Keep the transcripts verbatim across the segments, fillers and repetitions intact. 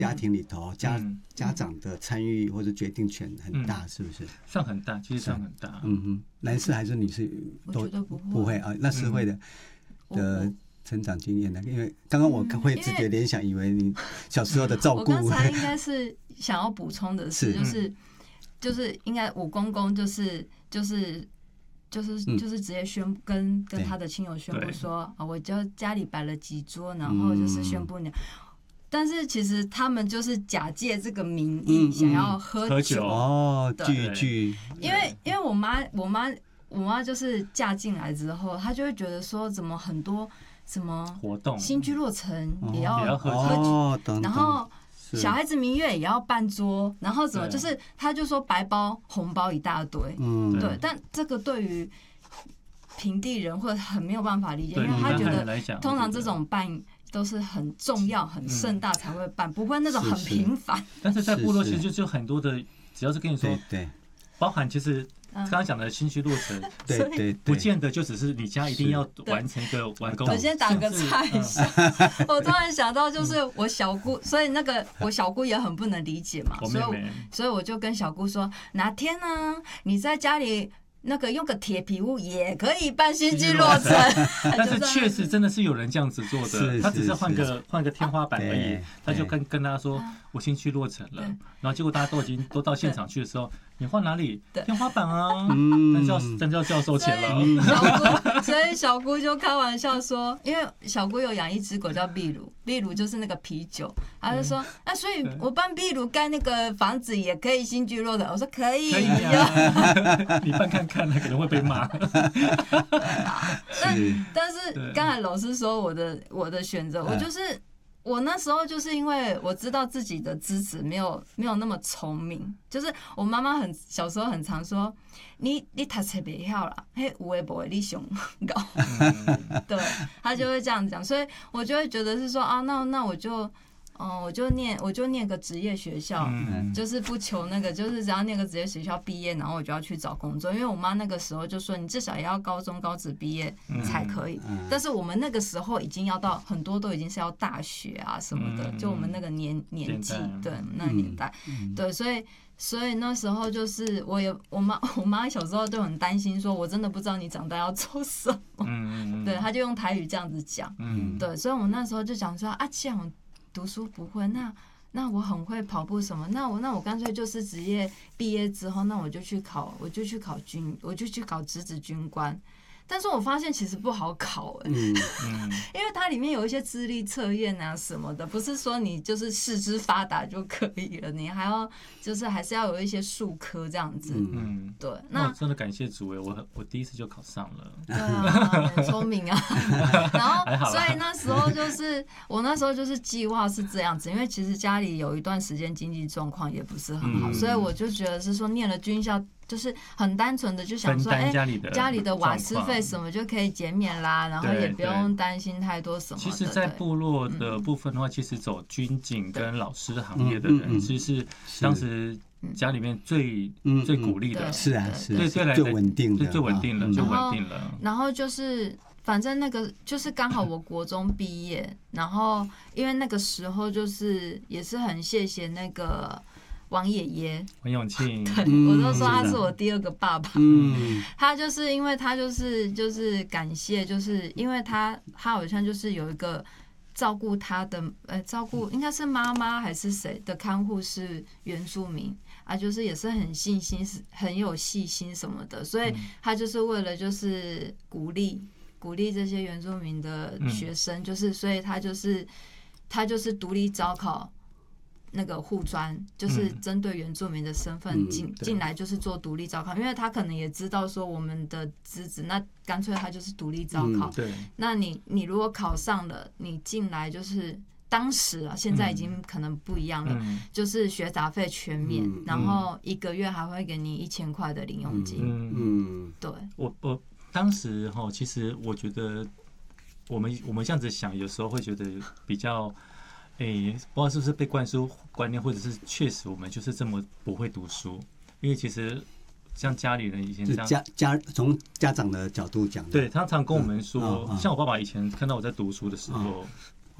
家庭里头家、 嗯、 家长的参与或者决定权很大，嗯、是不是？ 算很大，其实算很大。 嗯哼，男士还是女士都不会啊？那是会的、嗯、的成长经验的，因为刚刚我会直觉联想，以为你小时候的照顾。 我刚才应该是想要补充的是，就是、嗯、就是应该我公公就是就是就是就是直接宣布跟跟他的亲友宣布说啊，我就家里摆了几桌，然后就是宣布你。嗯，但是其实他们就是假借这个名义想要喝酒， 喝酒哦，聚一聚。 因为因为我妈我妈我妈就是嫁进来之后，她就会觉得说，怎么很多什么活动， 新居落成也要也要喝酒，然后小孩子蜜月也要办桌，然后怎么就是她就说白包红包一大堆，嗯，对，但这个对于平地人会很没有办法理解，因为他觉得通常这种办都是很重要、很盛大才会办，嗯、不会那种很平凡。是是， 但是在部落其实就很多的，只要是跟你说， 对，对包含其实刚刚讲的新区落成， 对对， 不见得就只是你家一定要完成一个完工。 我先打个岔一下，我突然想到，就是我小姑，所以那个我小姑也很不能理解嘛，所以所以我就跟小姑说，哪天呢，你在家里。那个用个铁皮屋也可以办新居落成， 但是确实真的是有人这样子做的，他只是换个换个天花板而已，他就跟跟大家说我新居落成了，然后结果大家都已经都到现场去的时候，你换哪里？天花板啊，真叫真叫叫收钱了。 小姑，所以小姑就开玩笑说，因为小姑有养一只狗叫秘鲁，秘鲁就是那个啤酒，她就说，那所以我帮秘鲁盖那个房子也可以新居落成，我说可以， 可以啊，你办看看，可能会被骂。 但但是刚才老师说我的我的选择，我就是。我那时候就是因为我知道自己的资质没有没有那么聪明，就是我妈妈很小时候很常说你你读册不好啦，嘿有的没的你上高，对，她就会这样讲，所以我就会觉得是说啊，那那我就。嗯，我就念，我就念个职业学校，嗯、就是不求那个，就是只要念个职业学校毕业，然后我就要去找工作。因为我妈那个时候就说，你至少也要高中高职毕业才可以。嗯嗯、但是我们那个时候已经要到很多都已经是要大学啊什么的，嗯、就我们那个年年纪，对那个年代，嗯、对，所以所以那时候就是我也我妈我妈小时候就很担心，说我真的不知道你长大要做什么。嗯、对，她就用台语这样子讲。嗯、对，所以我那时候就想说啊，这样。读书不会，那那我很会跑步什么，那我那我干脆就是职业毕业之后，那我就去考，我就去考军，我就去考职职军官。但是我发现其实不好考哎、欸，嗯嗯、因为它里面有一些智力测验啊什么的，不是说你就是四肢发达就可以了，你还要就是还是要有一些术科这样子。嗯，对。 那我真的感谢主哎，我我第一次就考上了。 对啊，很聪明啊。然后，所以那时候就是我那时候就是计划是这样子，因为其实家里有一段时间经济状况也不是很好，嗯、所以我就觉得是说念了军校。就是很单纯的就想说，哎、欸，家里的瓦斯费什么就可以减免啦，然后也不用担心太多什么的。 其实，在部落的部分的话，其实走军警跟老师行业的人，其实是当时家里面最最鼓励的， 是啊，是对对来最稳定的， 最稳定了，最稳定了。 然后就是。反正那个就是刚好我国中毕业，然后因为那个时候就是也是很谢谢那个。王爷爷， 王永庆， 对，我都说他是我第二个爸爸。嗯，他就是因为他就是就是感谢，就是因为他他好像就是有一个照顾他的，呃，照顾应该是妈妈还是谁的看护是原住民啊，就是也是很细心，很有细心什么的，所以他就是为了就是鼓励鼓励这些原住民的学生，就是所以他就是他就是独立招考。那个护专就是针对原住民的身份进进来，就是做独立招考，因为他可能也知道说我们的资质，那干脆他就是独立招考。对，那你你如果考上了，你进来就是当时啊，现在已经可能不一样了，就是学杂费全免，然后一个月还会给你一千块的零用金。嗯，对。 我我当时哈，其实我觉得我们我们这样子想，有时候会觉得比较。哎、欸，不知道是不是被灌输观念，或者是确实我们就是这么不会读书。因为其实像家里人以前这样， 家家从家长的角度讲， 对，他常跟我们说，嗯哦哦、像我爸爸以前看到我在读书的时候，哦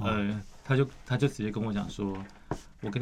呃，他就他就直接跟我讲说。